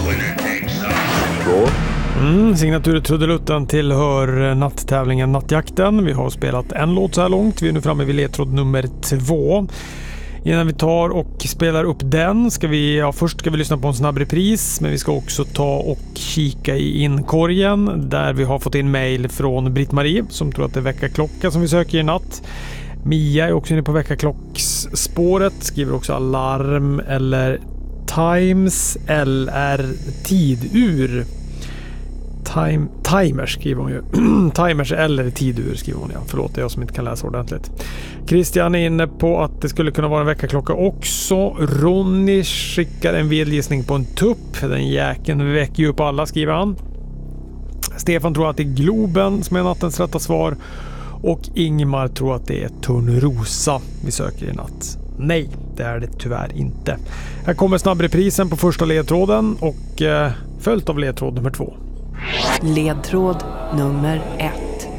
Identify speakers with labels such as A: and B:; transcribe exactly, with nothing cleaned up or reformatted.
A: Mm, signatur Trudelutten tillhör natttävlingen Nattjakten. Vi har spelat en låt så här långt. Vi är nu framme vid ledtråd nummer två. Innan vi tar och spelar upp den ska vi, ja, först ska vi lyssna på en snabb repris, men vi ska också ta och kika i inkorgen där vi har fått in mejl från Britt-Marie som tror att det är väckarklocka som vi söker i natt. Mia är också inne på väckarklocksspåret, skriver också alarm eller times eller tidur. Time, timers skriver hon ju. Timers eller tidur skriver hon, ja. Förlåt, det är jag som inte kan läsa ordentligt. Christian är inne på att det skulle kunna vara en väckarklocka också. Ronny skickar en vildgissning på en tupp. Den jäkeln väcker ju upp alla, skriver han. Stefan tror att det är Globen som är nattens rätta svar. Och Ingmar tror att det är Törnrosa vi söker i natt. Nej, det är det tyvärr inte. Här kommer snabbreprisen på första ledtråden och eh, följt av ledtråd nummer två.
B: Ledtråd nummer ett.